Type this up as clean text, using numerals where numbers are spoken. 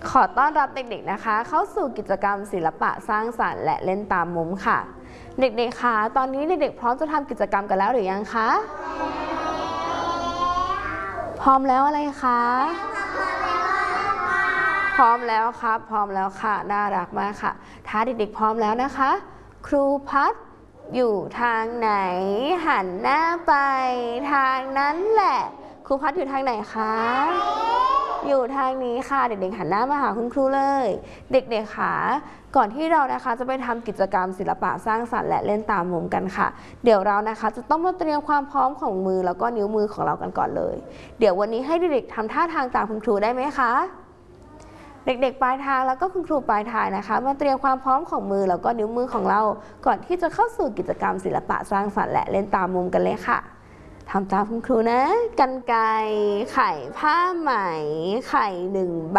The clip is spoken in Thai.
ขอต้อนรับเด็กๆนะคะเข้าสู่กิจกรรมศิลปะสร้างสรรค์และเล่นตามมุมค่ะ เด็กๆคะตอนนี้เด็กๆพร้อมจะทำกิจกรรมกันแล้วหรือยังคะพร้อมแล้วอะไรคะพร้อมแล้วครับพร้อมแล้วค่ะน่ารักมากค่ะถ้าเด็กๆพร้อมแล้วนะคะครูพัดอยู่ทางไหนหันหน้าไปทางนั้นแหละครูพัดอยู่ทางไหนคะอยู่ทางนี้ค่ะเด็กๆหันหน้ามาหาคุณครูเลยเด็กๆค่ะก่อนที่เรานะคะจะไปทำกิจกรรมศิลปะสร้างสรรค์และเล่นตามมุมกันค่ะเดี๋ยวเรานะคะจะต้องมาเตรียมความพร้อมของมือแล้วก็นิ้วมือของเรากันก่อนเลยเดี๋ยววันนี้ให้เด็กๆทำท่าทางตามคุณครูได้ไหมคะเด็กๆปลายทางแล้วก็คุณครูปลายทางนะคะมาเตรียมความพร้อมของมือแล้วก็นิ้วมือของเราก่อนที่จะเข้าสู่กิจกรรมศิลปะสร้างสรรค์และเล่นตามมุมกันเลยค่ะทำตามคุณครูนะกรรไกรไข่ผ้าไหมไข่1 ใบ